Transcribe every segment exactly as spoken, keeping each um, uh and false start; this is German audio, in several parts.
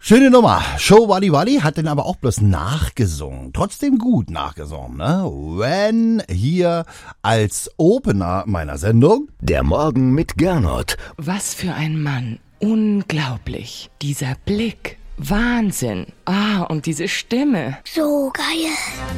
Schöne Nummer. Show Wally Wally hat den aber auch bloß nachgesungen. Trotzdem gut nachgesungen, ne? When hier als Opener meiner Sendung. Der Morgen mit Gernot. Was für ein Mann. Unglaublich. Dieser Blick. Wahnsinn. Ah, und diese Stimme. So geil.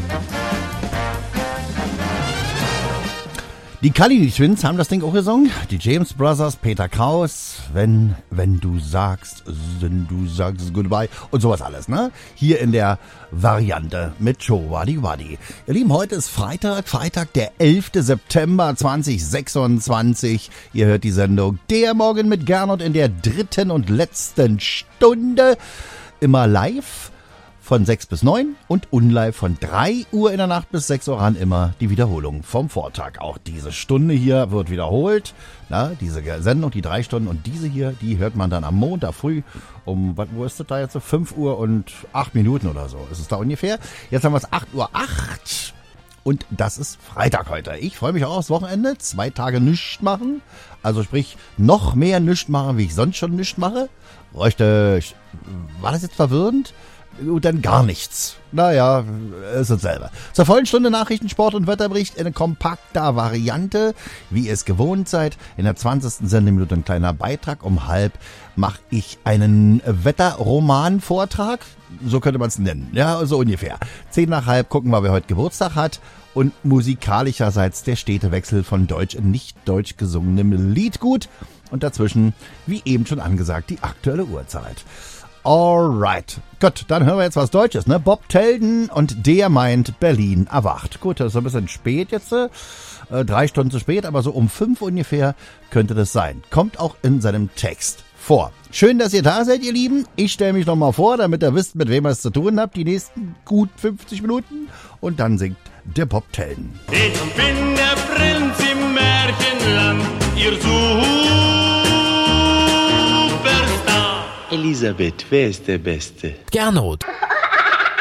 Die Kalini Twins haben das Ding auch gesungen. Die James Brothers, Peter Kraus, wenn, wenn du sagst, wenn du sagst goodbye und sowas alles, ne? Hier in der Variante mit Show Wadi Wadi. Ihr Lieben, heute ist Freitag, Freitag, der elfter September zweitausendsechsundzwanzig. Ihr hört die Sendung Der Morgen mit Gernot in der dritten und letzten Stunde. Immer live von sechs bis neun und unlive von drei Uhr in der Nacht bis sechs Uhr an, immer die Wiederholung vom Vortag. Auch diese Stunde hier wird wiederholt. Na, diese Sendung, die drei Stunden und diese hier, die hört man dann am Montag früh um, was, wo ist das da jetzt so? fünf Uhr und acht Minuten oder so ist es da ungefähr. Jetzt haben wir es acht Uhr acht und das ist Freitag heute. Ich freue mich auch aufs Wochenende. Zwei Tage nichts machen. Also sprich, noch mehr nichts machen, wie ich sonst schon nichts mache. Richtig. War das jetzt verwirrend? Und dann gar nichts. Naja, ist dasselbe. Zur vollen Stunde Nachrichten, Sport und Wetterbericht in kompakter Variante, wie ihr es gewohnt seid. In der zwanzigsten Sendeminute ein kleiner Beitrag. Um halb mache ich einen Wetterroman-Vortrag. So könnte man es nennen. Ja, so ungefähr. Zehn nach halb gucken wir, wer heute Geburtstag hat. Und musikalischerseits der Städtewechsel von deutsch in nicht deutsch gesungenem Liedgut. Und dazwischen, wie eben schon angesagt, die aktuelle Uhrzeit. Alright. Gut, dann hören wir jetzt was Deutsches, ne? Bob Telden und der meint Berlin erwacht. Gut, das ist ein bisschen spät jetzt, äh, drei Stunden zu spät, aber so um fünf ungefähr könnte das sein. Kommt auch in seinem Text vor. Schön, dass ihr da seid, ihr Lieben. Ich stelle mich nochmal vor, damit ihr wisst, mit wem ihr es zu tun habt, die nächsten gut fünfzig Minuten. Und dann singt der Bob Telden. Ich bin der Prinz im Märchenland, ihr Superstar. Elisabeth, wer ist der Beste? Gernot.